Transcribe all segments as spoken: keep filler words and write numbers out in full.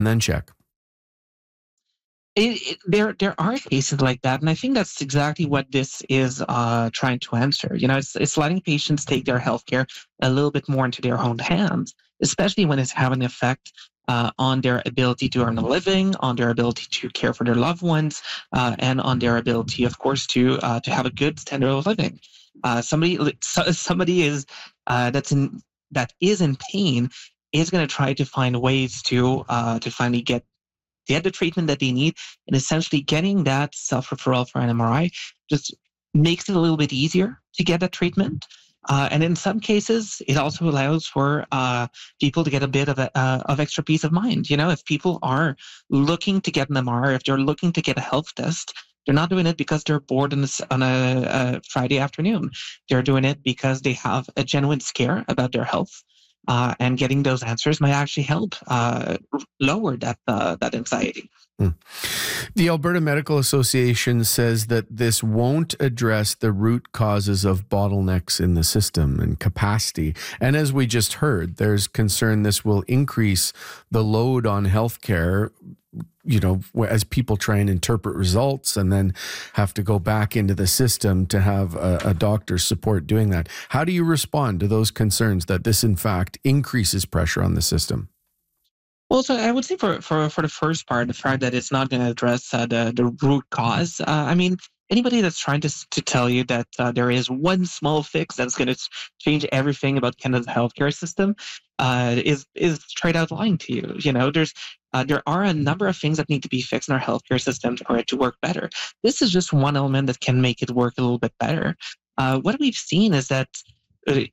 and then check. It, it, there, there are cases like that, and I think that's exactly what this is uh, trying to answer. You know, it's it's letting patients take their healthcare a little bit more into their own hands, especially when it's having an effect uh, on their ability to earn a living, on their ability to care for their loved ones, uh, and on their ability, of course, to uh, to have a good standard of living. Uh, somebody, somebody is uh, that's in that is in pain is going to try to find ways to uh, to finally get. get the treatment that they need, and essentially getting that self-referral for an M R I just makes it a little bit easier to get that treatment. Uh, and in some cases, it also allows for uh, people to get a bit of a, uh, of extra peace of mind. You know, if people are looking to get an M R I, if they're looking to get a health test, they're not doing it because they're bored on a, on a, a Friday afternoon. They're doing it because they have a genuine scare about their health. Uh, and getting those answers might actually help uh, lower that uh, that anxiety. Hmm. The Alberta Medical Association says that this won't address the root causes of bottlenecks in the system and capacity. And as we just heard, there's concern this will increase the load on healthcare, you know, as people try and interpret results and then have to go back into the system to have a, a doctor's support doing that. How do you respond to those concerns that this, in fact, increases pressure on the system? Well, so I would say for, for, for the first part, the fact that it's not going to address uh, the, the root cause, uh, I mean, anybody that's trying to to tell you that uh, there is one small fix that's going to change everything about Canada's healthcare system uh, is is straight out lying to you. You know, there's uh, there are a number of things that need to be fixed in our healthcare system for it to work better. This is just one element that can make it work a little bit better. Uh, what we've seen is that. Uh,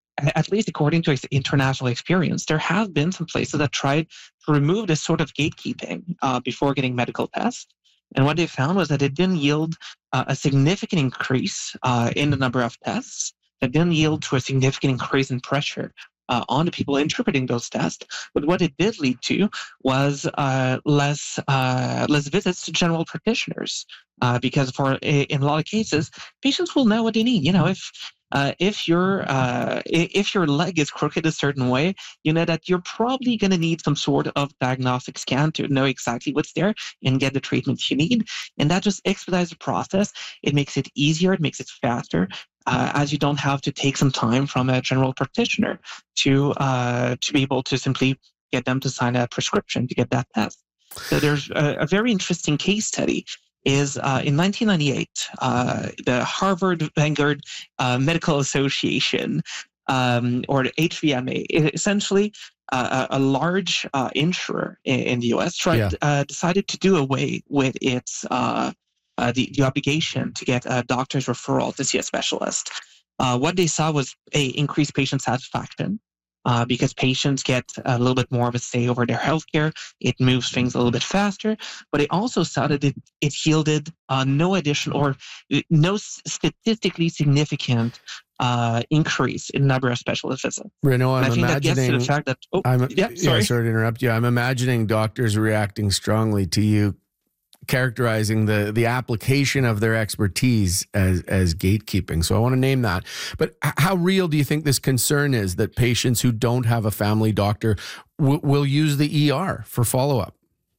At least according to international experience, there have been some places that tried to remove this sort of gatekeeping uh, before getting medical tests. And what they found was that it didn't yield uh, a significant increase uh, in the number of tests. It didn't yield to a significant increase in pressure uh, on the people interpreting those tests. But what it did lead to was uh, less uh, less visits to general practitioners. Uh, because for in a lot of cases, patients will know what they need. You know, if Uh, if your uh, if your leg is crooked a certain way, you know that you're probably going to need some sort of diagnostic scan to know exactly what's there and get the treatment you need. And that just expedites the process. It makes it easier. It makes it faster, uh, as you don't have to take some time from a general practitioner to uh, to be able to simply get them to sign a prescription to get that test. So there's a, a very interesting case study. Is uh, in nineteen ninety-eight, uh, the Harvard Vanguard uh, Medical Association, um, or the H V M A, essentially uh, a, a large uh, insurer in, in the U S, tried, yeah. uh, decided to do away with its uh, uh, the, the obligation to get a doctor's referral to see a specialist. Uh, what they saw was a increased patient satisfaction. Uh, because patients get a little bit more of a say over their healthcare. It moves things a little bit faster, but it also saw that it, it yielded uh, no additional or no statistically significant uh, increase in number of specialist visits. Renaud, I'm I think imagining, that gets to the fact that, oh, I'm, yeah, sorry. Yeah, sorry to interrupt you. I'm imagining doctors reacting strongly to you characterizing the the application of their expertise as as gatekeeping. So I want to name that. But how real do you think this concern is that patients who don't have a family doctor w- will use the E R for follow-up?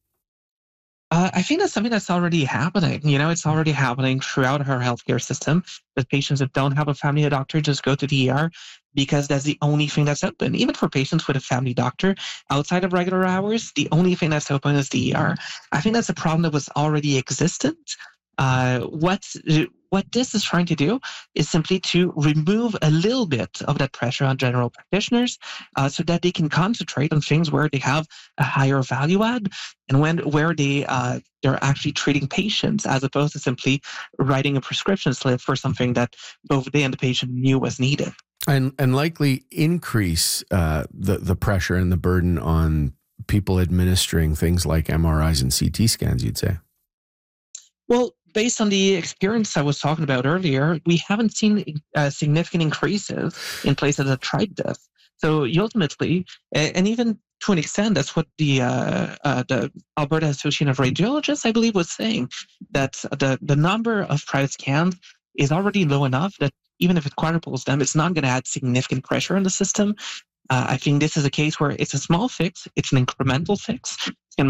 Uh, I think that's something that's already happening. You know, it's already happening throughout our healthcare system that patients that don't have a family doctor just go to the E R because that's the only thing that's open. Even for patients with a family doctor outside of regular hours, the only thing that's open is the E R. I think that's a problem that was already existent. Uh, what what this is trying to do is simply to remove a little bit of that pressure on general practitioners, uh, so that they can concentrate on things where they have a higher value add and when where they uh, they're actually treating patients as opposed to simply writing a prescription slip for something that both they and the patient knew was needed. And and likely increase uh, the the pressure and the burden on people administering things like M R Is and C T scans, you'd say. Well, based on the experience I was talking about earlier, we haven't seen uh, significant increases in places that tried this. So ultimately, and even to an extent, that's what the uh, uh, the Alberta Association of Radiologists, I believe, was saying, that the, the number of private scans is already low enough that even if it quadruples them, it's not going to add significant pressure on the system. Uh, I think this is a case where it's a small fix, it's an incremental fix,